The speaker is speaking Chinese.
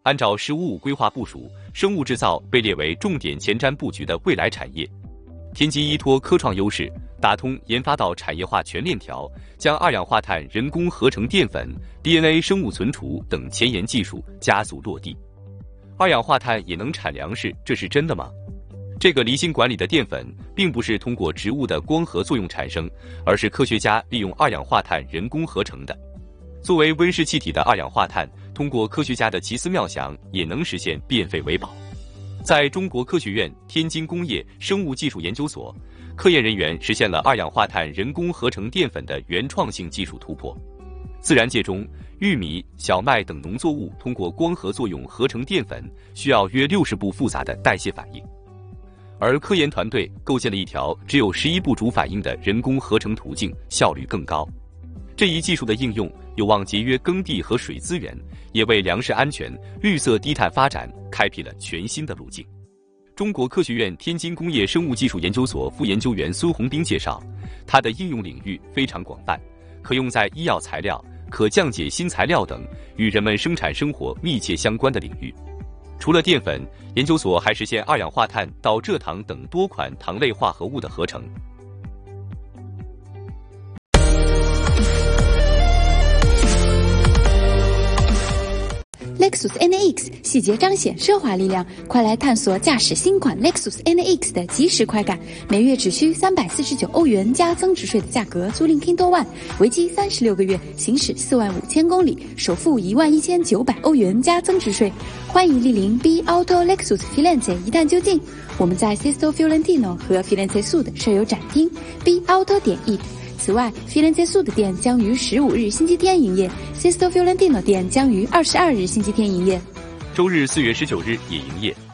按照“十五五”规划部署，生物制造被列为重点前瞻布局的未来产业。天基依托科创优势，打通研发到产业化全链条，将二氧化碳人工合成淀粉、DNA 生物存储等前沿技术加速落地。二氧化碳也能产粮食，这是真的吗？这个离心管里的淀粉并不是通过植物的光合作用产生，而是科学家利用二氧化碳人工合成的。作为温室气体的二氧化碳，通过科学家的奇思妙想，也能实现变废为宝。在中国科学院天津工业生物技术研究所，科研人员实现了二氧化碳人工合成淀粉的原创性技术突破。自然界中，玉米、小麦等农作物通过光合作用合成淀粉，需要约60步复杂的代谢反应，而科研团队构建了一条只有11步主反应的人工合成途径，效率更高。这一技术的应用有望节约耕地和水资源，也为粮食安全、绿色低碳发展开辟了全新的路径。中国科学院天津工业生物技术研究所副研究员孙宏斌介绍，它的应用领域非常广泛，可用在医药材料、可降解新材料等与人们生产生活密切相关的领域。除了淀粉，研究所还实现二氧化碳到蔗糖等多款糖类化合物的合成。 Lexus NX 细节彰显奢华力量，快来探索驾驶新款 Lexus NX 的即时快感！每月只需349欧元加增值税的价格租赁 Kindle One， 为期36个月，行驶45000公里，首付11900欧元加增值税。欢迎莅临 B Auto Lexus Firenze 一探究竟。我们在 Sesto Fiorentino 和 Firenze Sud 设有展厅 B Auto.it。此外 ，Firenze Sud 店将于15日星期天营业 ，Sesto Fiorentino 店将于22日星期天营业。 周日4月19日也营业。